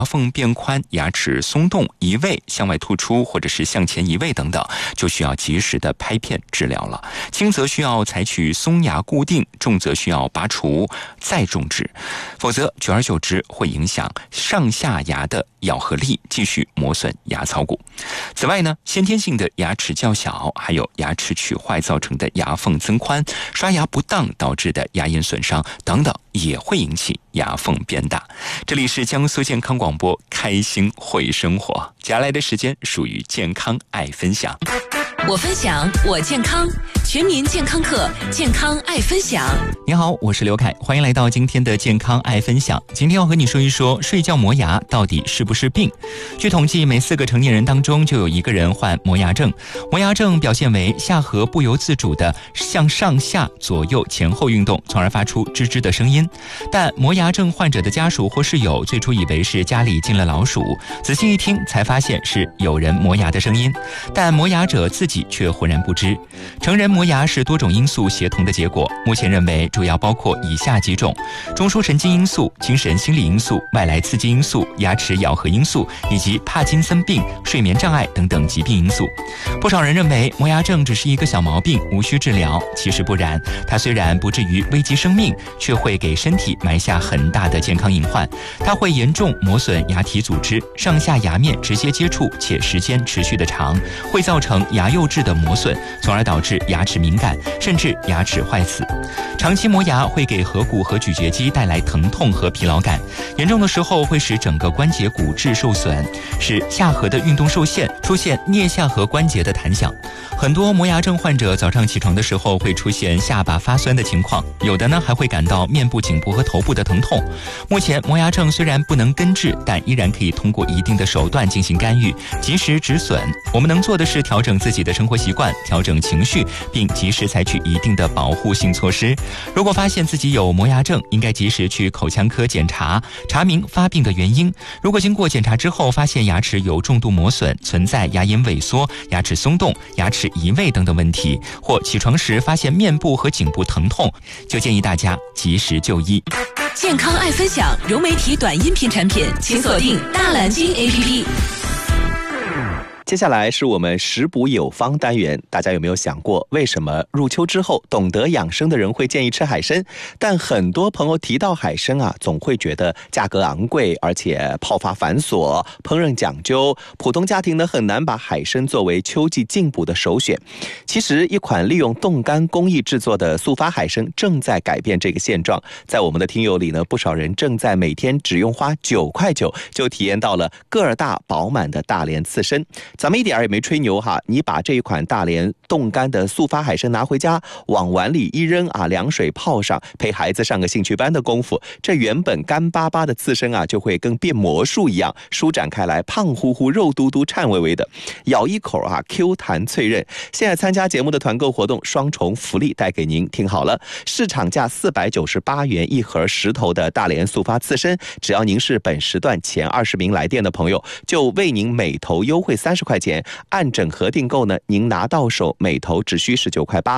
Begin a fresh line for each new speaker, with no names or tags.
缝变宽、牙齿松动、移位、向外突出或者是向前移位等等，就需要及时的拍片治疗了。轻则需要采取松牙固定，重则需要拔除再种植，否则久而久之会影响上下牙的咬合力，继续磨损牙槽骨。此外呢，先天性的牙齿较小，还有牙齿龋坏造成的牙缝增宽、刷牙不当导致的牙龈损伤等等，也会引起牙缝变大。这里是江苏健康广播，开心会生活。接下来的时间属于健康爱分享。
我分享，我健康，全民健康课，健康爱分享。
你好，我是刘凯，欢迎来到今天的健康爱分享。今天要和你说一说睡觉磨牙到底是不是病。据统计，每4个成年人当中就有1个人患磨牙症。磨牙症表现为下颌不由自主的向上下左右前后运动，从而发出吱吱的声音。但磨牙症患者的家属或室友最初以为是家里进了老鼠，仔细一听才发现是有人磨牙的声音，但磨牙者自己却浑然不知。成人磨牙是多种因素协同的结果，目前认为主要包括以下几种：中枢神经因素、精神心理因素、外来刺激因素、牙齿咬合因素，以及帕金森病、睡眠障碍等等疾病因素。不少人认为磨牙症只是一个小毛病，无需治疗，其实不然，它虽然不至于危及生命，却会给身体埋下很大的健康隐患。它会严重磨损牙体组织，上下牙面直接接触且时间持续的长，会造成牙釉质的磨损，从而导致牙齿敏感，甚至牙齿坏死。长期磨牙会给颌骨和咀嚼肌带来疼痛和疲劳感，严重的时候会使整个关节骨质受损，使下颌的运动受限，出现颞下颌关节的弹响。很多磨牙症患者早上起床的时候会出现下巴发酸的情况，有的呢还会感到面部、颈部和头部的疼痛。目前磨牙症虽然不能根治，但依然可以通过一定的手段进行干预，及时止损。我们能做的是调整自己的生活习惯，调整情绪，并及时采取一定的保护性措施。如果发现自己有磨牙症，应该及时去口腔科检查，查明发病的原因。如果经过检查之后发现牙齿有重度磨损，存在牙龈萎缩、牙齿松动、牙齿移位等等问题，或起床时发现面部和颈部疼痛，就建议大家及时就医。
健康爱分享融媒体短音频产品，请锁定大蓝鲸 APP。
接下来是我们食补有方单元，大家有没有想过，为什么入秋之后懂得养生的人会建议吃海参，但很多朋友提到海参总会觉得价格昂贵，而且泡发繁琐，烹饪讲究，普通家庭呢很难把海参作为秋季进补的首选。其实一款利用冻干工艺制作的速发海参正在改变这个现状，在我们的听友里呢，不少人正在每天只用花9块9就体验到了个儿大饱满的大连刺身。咱们一点也没吹牛你把这一款大连冻干的速发海参拿回家，往碗里一扔凉水泡上，陪孩子上个兴趣班的功夫，这原本干巴巴的刺身就会跟变魔术一样舒展开来，胖乎乎、肉嘟嘟、颤巍巍的，咬一口Q 弹脆韧。现在参加节目的团购活动，双重福利带给您，听好了，市场价498元一盒10头的大连速发刺身，只要您是本时段前20名来电的朋友，就为您每头优惠30块钱，按整盒订购呢，您拿到手每头只需19块8，